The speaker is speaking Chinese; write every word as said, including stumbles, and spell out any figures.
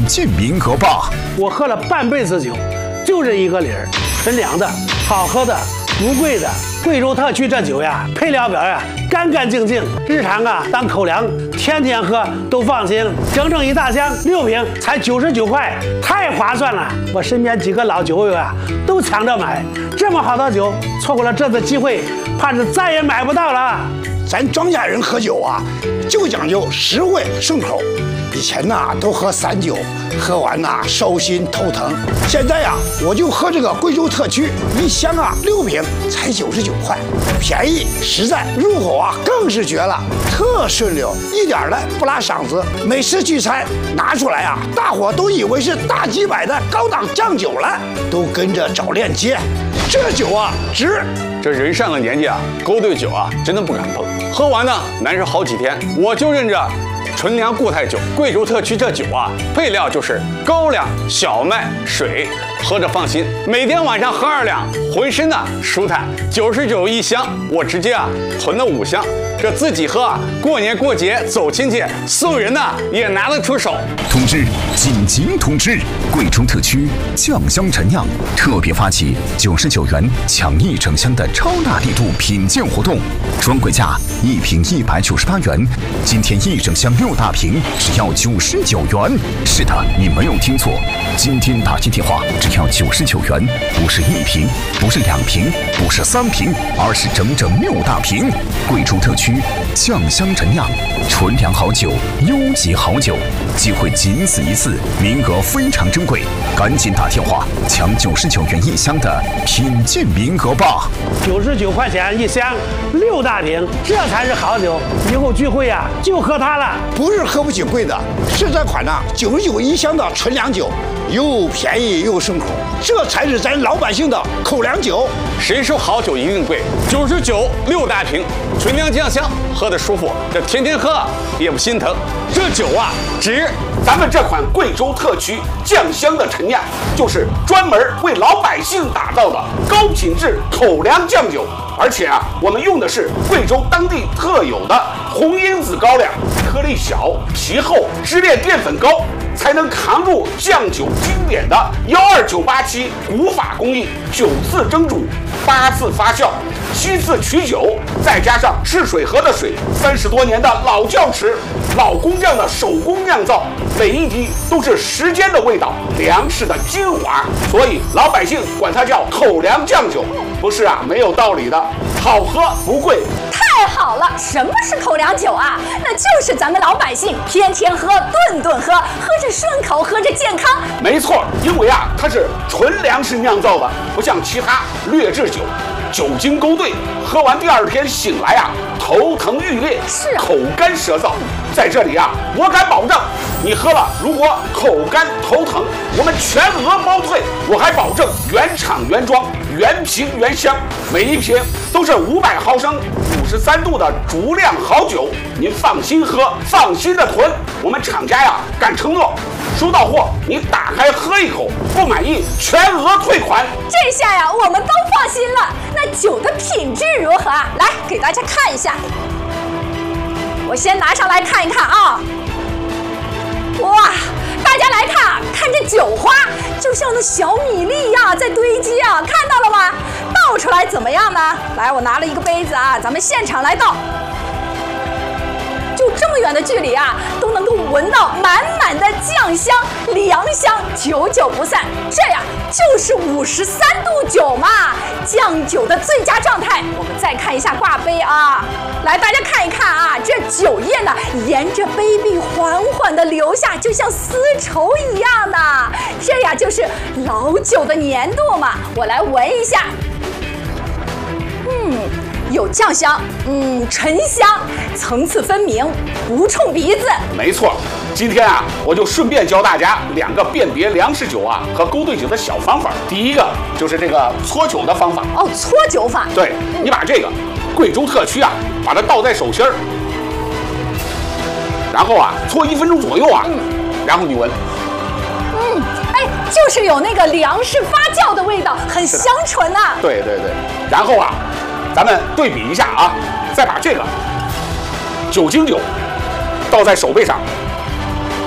鉴名额吧。 我喝了半辈子酒，就这一个理儿：纯粮的、好喝的、不贵的。贵州特区这酒呀，配料表呀干干净净，日常啊当口粮，天天喝都放心。整整一大箱，六瓶才九十九块，太划算了。我身边几个老酒友啊都抢着买，这么好的酒，错过了这次机会，怕是再也买不到了。 咱庄稼人喝酒啊，就讲究实惠顺口。以前呐都喝散酒，喝完呐烧心头疼。现在呀，我就喝这个贵州特区，一箱啊六瓶才九十九块，便宜实在，入口啊更是绝了，特顺溜，一点儿的不拉嗓子。每次聚餐拿出来啊，大伙都以为是大几百的高档酱酒了，都跟着找链接。这酒啊值。 这人上了年纪啊，勾兑酒啊真的不敢碰，喝完呢难受好几天。我就认着纯粮固态酒，贵州特区这酒啊，配料就是高粱、小麦、水，喝着放心。每天晚上喝二两，浑身呢舒坦。九十九一箱，我直接啊囤了五箱，这自己喝啊，过年过节走亲戚送人呢也拿得出手。 通知，紧急通知！贵州特区酱香陈酿特别发起九十九元抢一整箱的超大力度品鉴活动，专柜价一瓶一百九十八元，今天一整箱六大瓶只要九十九元。是的，你没有听错，今天打进电话只要九十九元，不是一瓶，不是两瓶，不是三瓶，而是整整六大瓶。贵州特区酱香陈酿，纯粮好酒，优级好酒，机会仅此一次，名额非常珍贵，赶紧打电话抢九十九元一箱的品鉴名额吧！ 九十九块钱一箱，六大瓶，这才是好酒。以后聚会呀、啊，就喝它了。 不是喝不起贵的，是这款呢九十九一箱的纯粮酒，又便宜又顺口，这才是咱老百姓的口粮酒。 谁说好酒一定贵？九十九六大瓶，纯粮酱香，喝得舒服，这天天喝也不心疼。这酒啊值。 咱们这款贵州特区酱香的陈酿，就是专门为老百姓打造的高品质口粮酱酒。而且啊，我们用的是贵州当地特有的红因子高粱，颗粒小，皮厚，支链淀粉高，才能扛住酱酒经典的幺二九八七古法工艺，九次蒸煮，八次发酵，七次取酒，再加上赤水河的水，三十多年的老窖池，老工匠的手工酿造，每一滴都是时间的味道，粮食的精华，所以老百姓管它叫口粮酱酒，不是啊，没有道理的，好喝不贵。 太好了，什么是口粮酒啊？那就是咱们老百姓天天喝、顿顿喝，喝着顺口，喝着健康。 没错，因为啊，它是纯粮食酿造的，不像其他劣质酒，酒精勾兑，喝完第二天醒来啊，头疼欲裂， 是啊， 口干舌燥。在这里啊，我敢保证，你喝了如果口干头疼，我们全额包退。我还保证原厂原装，原瓶原香，每一瓶都是五百毫升、五十三度的足量好酒，您放心喝，放心的囤。我们厂家呀敢承诺，收到货你打开喝一口，不满意全额退款。 这下呀，我们都放心了。那酒的品质如何啊？来给大家看一下，我先拿上来看一看啊。哇，大家来看啊，看这酒花就像那小米粒呀、啊，在堆积啊，看到了吗？倒出来怎么样呢？来，我拿了一个杯子啊，咱们现场来倒。就这么远的距离啊，都能够闻到满满的酱香、粮香，久久不散。这呀，就是五十三度酒嘛，酱酒的最佳状态。我们再看一下挂杯啊，来，大家看一看啊，这酒液呢，沿着杯壁缓缓地流下，就像丝绸一样的。这呀，就是老酒的粘度嘛。我来闻一下，嗯。有酱香，嗯，醇香，层次分明，不冲鼻子。 没错，今天啊，我就顺便教大家两个辨别粮食酒啊和勾兑酒的小方法。第一个就是这个搓酒的方法。 哦，搓酒法。 对，你把这个贵州特区啊，把它倒在手心儿，然后啊，搓一分钟左右啊，嗯，然后你闻。 嗯，哎，就是有那个粮食发酵的味道，很香醇呐、啊。 对对对，然后啊。咱们对比一下啊，再把这个酒精酒倒在手背上，